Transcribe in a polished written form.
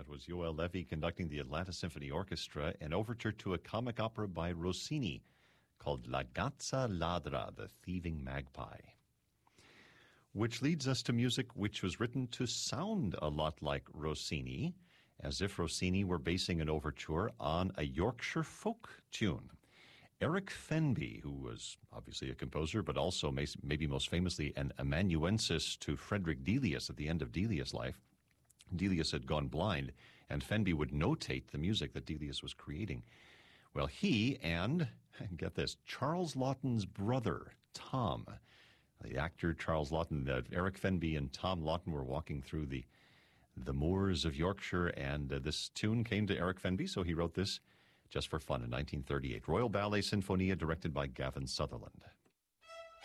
That was Yoel Levy conducting the Atlanta Symphony Orchestra, an overture to a comic opera by Rossini called La Gazza Ladra, the Thieving Magpie. Which leads us to music which was written to sound a lot like Rossini, as if Rossini were basing an overture on a Yorkshire folk tune. Eric Fenby, who was obviously a composer, but also maybe most famously an amanuensis to Frederick Delius at the end of Delius' life. Delius had gone blind, and Fenby would notate the music that Delius was creating. Well, he and, get this, Charles Laughton's brother, Tom, the actor Charles Laughton, Eric Fenby and Tom Laughton were walking through the moors of Yorkshire, and this tune came to Eric Fenby, so he wrote this just for fun in 1938. Royal Ballet Sinfonia, directed by Gavin Sutherland.